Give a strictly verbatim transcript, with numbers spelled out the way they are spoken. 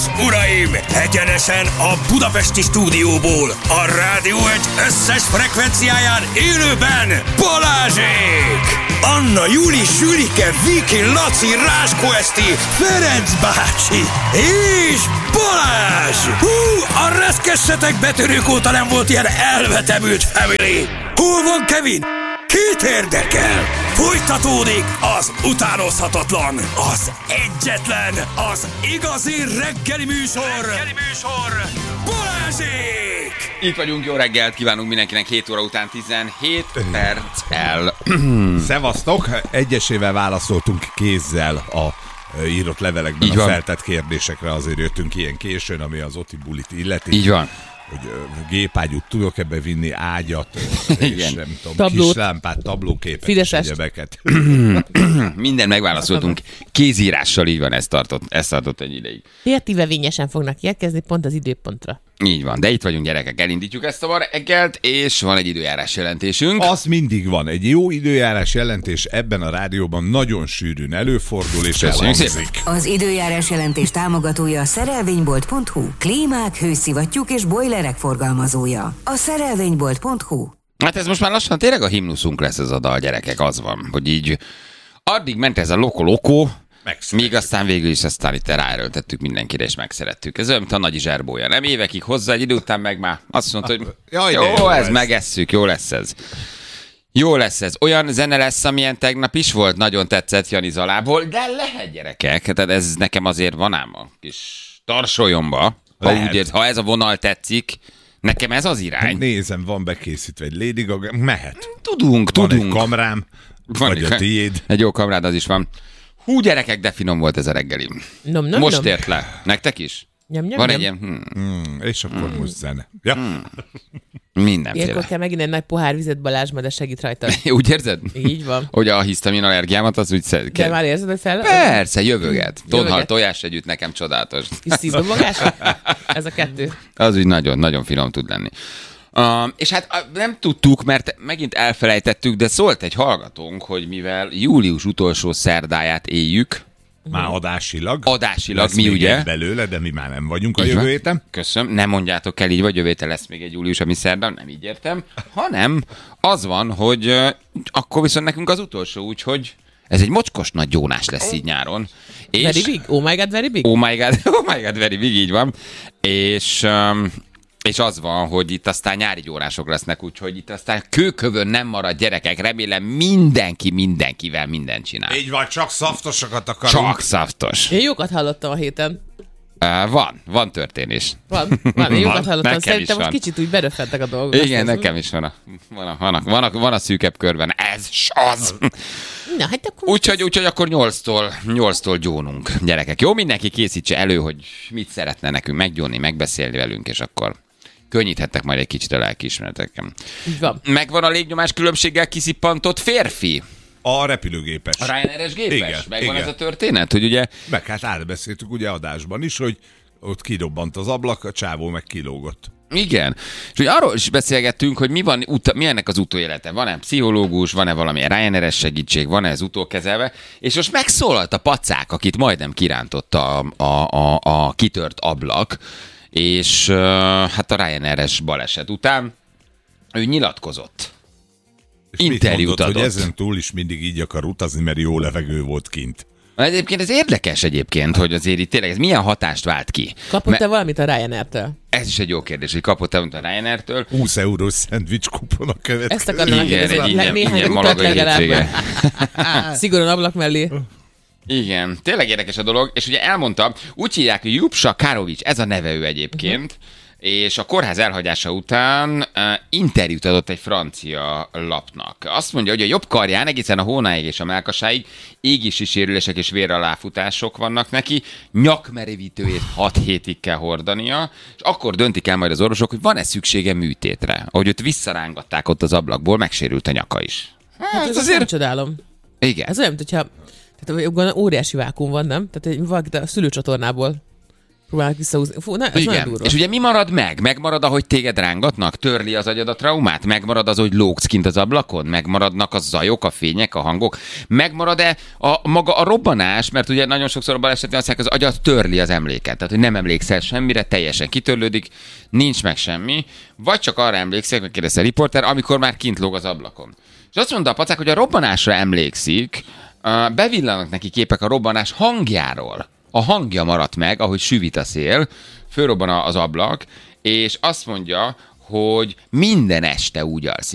és uraim, egyenesen a budapesti stúdióból, a Rádió egy összes frekvenciáján élőben Balázsék! Anna, Júli, Sülike, Viki, Laci, Ráskó Eszti, Ferenc bácsi és Balázs! Hú, a reszkessetek betörők óta nem volt ilyen elvetemült family! Hol van Kevin? Kit érdekel? Folytatódik az utánozhatatlan, az egyetlen, az igazi reggeli műsor, reggeli műsor, Balázsék! Itt vagyunk, jó reggelt kívánunk mindenkinek, hét óra után tizenhét perccel. Szevasztok, egyesével válaszoltunk kézzel a írott levelekben Így a van. feltett kérdésekre, azért jöttünk ilyen későn, ami az Oti bulit illeti. Így van. Hogy gépágyút tudok ebbe vinni, ágyat, Igen. és nem tudom, Tablót. kislámpát, tablóképet, Fideszest. és egyebeket. Minden megválaszoltunk. Kézírással így van, ez tartott, ez tartott egy ideig. Kreatívevényesen fognak érkezni pont az időpontra. Így van, de itt vagyunk gyerekek, elindítjuk ezt a ma reggelt, és van egy időjárás jelentésünk. Az mindig van. Egy jó időjárás jelentés ebben a rádióban nagyon sűrűn előfordul, és Köszönjük elhangzik. Az időjárás jelentés támogatója a szerelvénybolt pont hu. Klímák, hőszivattyúk és bojlerek forgalmazója. A szerelvénybolt pont hu. Hát ez most már lassan tényleg a himnuszunk lesz ez a dal, gyerekek, az van, hogy így addig ment ez a loko-loko, míg aztán végül is aztán itt ráerőltettük mindenkire, és megszerettük. Ez olyan, mint a nagy zserbója. Nem évekig hozzá, egy idő után meg már azt mondta, hogy Jaj, jó, jó ez ez. megesszük, jó lesz ez. Jó lesz ez. Olyan zene lesz, amilyen tegnap is volt, nagyon tetszett Jani Zalából, de lehet, gyerekek. Tehát ez nekem azért van ám a kis tarsolyomba. Ha, Lehet. úgy, ért- ha ez a vonal tetszik, nekem ez az irány. Nézem, van bekészítve egy Lady Gaga, mehet. Tudunk, Van egy tudunk. kamrám, vagy egy- a tiéd. Egy jó kamrád, az is van. Hú, gyerekek, de finom volt ez a reggeli. Nom, nom, Most nom. ért le. Nektek is? Nyom, nyom, Van nyom. egy ilyen, hmm, Hmm, és akkor most zene. Ja. mindenféle. Ilyenkor kell megint egy nagy pohár vizet, Balázs, majd de segít rajta. Úgy érzed? Így van. Hogy a hisztamin allergiámat az úgy szed. De már érzed, hogy fel? Persze, jövöget. Tonhal Jövöget. tojás együtt nekem csodálatos. Kis szívdobogás? Ez a kettő. Az úgy nagyon, nagyon finom tud lenni. Uh, és hát uh, nem tudtuk, mert megint elfelejtettük, de szólt egy hallgatónk, hogy mivel július utolsó szerdáját éljük, Már adásilag. adásilag Lesz mi még ugye? egy belőle, de mi már nem vagyunk a Így jövő van. héten. Köszönöm, nem mondjátok el így, vagy jövő héten lesz még egy július, ami szerda, nem így értem, hanem az van, hogy uh, akkor viszont nekünk az utolsó, úgyhogy ez egy mocskos nagy gyónás lesz így nyáron. És, Very big? Oh my god, very big? Oh my god, oh my god, very big, így van. És, um, és az van, hogy itt aztán nyári gyónások lesznek, úgyhogy itt aztán kőkövön nem marad, gyerekek, remélem mindenki mindenkivel mindent csinál. Így van, csak szaftosakat akarunk. Csak szaftos. Én jókat hallottam a héten. Uh, van, van történés. Van, van, én jókat Van, hallottam. nekem Szerintem is most van. kicsit úgy beröffedtek a dolgok. Igen, Azt nekem is van a, van a, van a, van a, van a szűkebb körben. Ez s az. Na, hát akkor... Úgyhogy, úgyhogy akkor nyolctól, nyolctól gyónunk, gyerekek. Jó, mindenki készítse elő, hogy mit szeretne nekünk meggyónni, megbeszélni velünk, és akkor könnyíthettek majd egy kicsit a lelkiismereteken. Így van. Megvan a légnyomás különbséggel kiszippantott férfi? A repülőgépes. A Ryanair-es gépes? Igen, Megvan igen. ez a történet, hogy ugye... Meg hát átbeszéltük ugye adásban is, hogy ott kidobbant az ablak, a csávó meg kilógott. Igen. És hogy arról is beszélgettünk, hogy mi, van, uta, mi ennek az utóélete. Van-e pszichológus, van-e valami Ryanair-es segítség, van-e ez utókezelve. És most megszólalt a pacák, akit majdnem kirántotta a, a, a, a kitört ablak, és uh, hát a Ryanair-es baleset után ő nyilatkozott. És mit Interjút mondott, hogy adott. ezen túl is mindig így akar utazni, mert jó levegő volt kint. Egyébként ez érdekes egyébként, hogy azért itt tényleg ez milyen hatást vált ki. Kapott-e Mert valamit a Ryanair-től? ez is egy jó kérdés, hogy kapott-e valamit a Ryanair-től. húsz eurós szendvics kupon a Ezt következő. akarnám Igen, kérdezni, egy hogy ingyen, néhány ingyen utat malagai legalább. hétvége. Szigorúan ablak mellé. Igen, tényleg érdekes a dolog, és ugye elmondta, úgy hívják, hogy Jupsa Karovics, ez a neve ő egyébként, uh-huh. és a kórház elhagyása után uh, interjút adott egy francia lapnak. Azt mondja, hogy a jobb karján egészen a hónáig és a mellkasáig égési sérülések és véraláfutások vannak neki, nyakmerevítőjét hat hétig kell hordania, és akkor döntik el majd az orvosok, hogy van-e szüksége műtétre. Ahogy őt visszarángatták ott az ablakból, megsérült a nyaka is. Hát ez azért nem csodálom. Igen. Ez olyan, mint hogyha tehát óriási vákum van, nem? Tehát egy valaki a szülőcsatornából Próbálnak visszahúzni. Fú, na, ez nagyon Igen. durva. És ugye mi marad meg? Megmarad, ahogy téged rángatnak? Törli az agyad a traumát? Megmarad az, hogy lógsz kint az ablakon? Megmaradnak a zajok, a fények, a hangok? Megmarad-e a, maga a robbanás? Mert ugye nagyon sokszor a balesetben azt mondják, az agyat törli az emléket. Tehát, hogy nem emlékszel semmire, teljesen kitörlődik, nincs meg semmi. Vagy csak arra emlékszel, megkérdezte a riporter, amikor már kint lóg az ablakon. És azt mondta a pacák, hogy a robbanásra emlékszik, bevillanak neki képek a robbanás hangjáról. A hangja maradt meg, ahogy süvít a szél, fölrobban az ablak, és azt mondja, hogy minden este úgy alszik.